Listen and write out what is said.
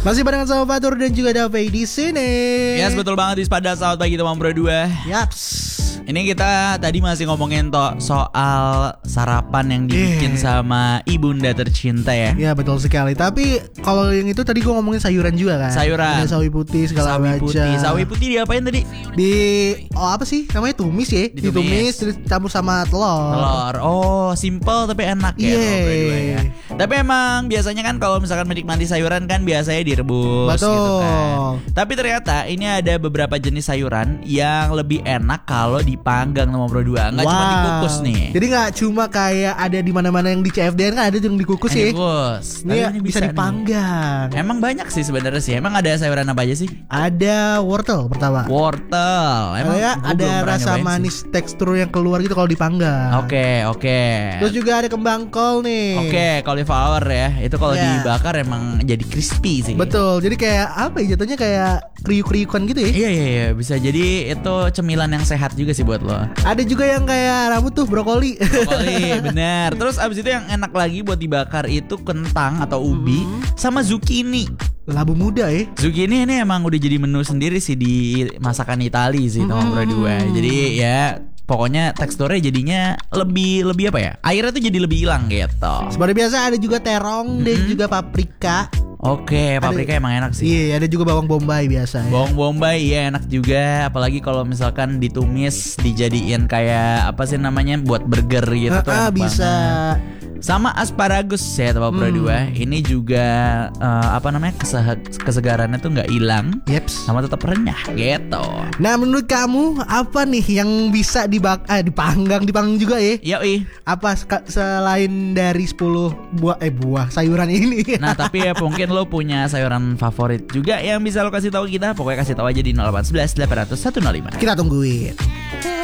Masih barengan sama Fatur dan juga Davey di sini. Yes, betul banget pada saat pagi teman Pro 2. Yaps. Ini kita tadi masih ngomongin soal sarapan yang dibikin sama ibunda tercinta ya. Ya betul sekali. Tapi kalau yang itu tadi gue ngomongin sayuran juga kan. Sayuran. Ada sawi putih segala macam. Sawi putih diapain tadi? Apa sih namanya, tumis ya? Ditumis terus campur sama telur. Oh, simple tapi enak ya. Ya. Tapi emang biasanya kan kalau misalkan menikmati sayuran kan biasanya direbus. Betul. Gitu kan. Tapi ternyata ini ada beberapa jenis sayuran yang lebih enak kalau dipanggang sama Pro 2, nggak cuma dikukus nih. Jadi nggak cuma kayak ada di mana-mana yang di CFDN kan ada yang dikukus ya. Ini bisa dipanggang. Emang banyak sih sebenarnya sih. Emang ada sayuran apa aja sih? Ada wortel pertama. Wortel. Emang ada rasa manis sih. Tekstur yang keluar gitu kalau dipanggang. Oke. Terus juga ada kembang kol nih. Cauliflower ya. Itu kalau dibakar emang jadi crispy sih. Betul. Jadi kayak apa ya, jatuhnya kayak kriuk-kriukan gitu ya. Iya, bisa jadi itu cemilan yang sehat juga sih buat lo. Ada juga yang kayak rambut tuh, brokoli. Bener. Terus abis itu yang enak lagi buat dibakar itu kentang atau ubi sama zucchini. Labu muda ya. Zucchini ini emang udah jadi menu sendiri sih di masakan Itali sih teman Pro 2. Jadi ya pokoknya teksturnya jadinya lebih apa ya? Airnya tuh jadi lebih hilang gitu. Seperti biasa ada juga terong dan juga paprika. Oke, paprika emang enak sih. Iya, ada juga bawang bombay biasa. Bawang bombay iya enak juga, apalagi kalau misalkan ditumis dijadiin kayak apa sih namanya buat burger gitu tuh enak bisa banget. Sama asparagus ya teman Pro 2. Ini juga kesegarannya tuh nggak hilang. Sama tetap renyah gitu. Nah, menurut kamu apa nih yang bisa dipanggang juga ya? Yoi. Apa selain dari 10 buah sayuran ini? Nah, tapi ya mungkin lo punya sayuran favorit juga yang bisa lo kasih tahu kita. Pokoknya kasih tahu aja di 0811 800 105. Kita tungguin.